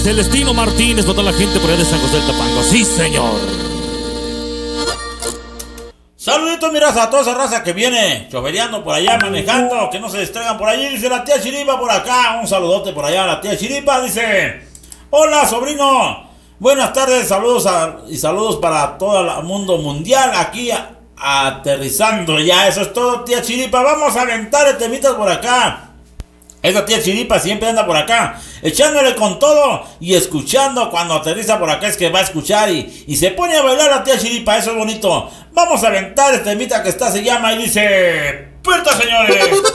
Celestino Martínez, para toda la gente por allá de San José del Tapango. Sí, señor. Saluditos, miras, a toda esa raza que viene chofereando por allá, manejando, que no se distraigan por allí. Dice la tía Chiripa por acá. Un saludote por allá a la tía Chiripa. Dice: hola, sobrino. Buenas tardes, saludos para todo el mundo mundial. Aquí aterrizando ya. Eso es todo, tía Chiripa. Vamos a aventar temitas por acá. Esa tía Chiripa siempre anda por acá, echándole con todo y escuchando. Cuando aterriza por acá es que va a escuchar y se pone a bailar la tía Chiripa. Eso es bonito. Vamos a aventar temita que se llama y dice: ¡puerta, señores!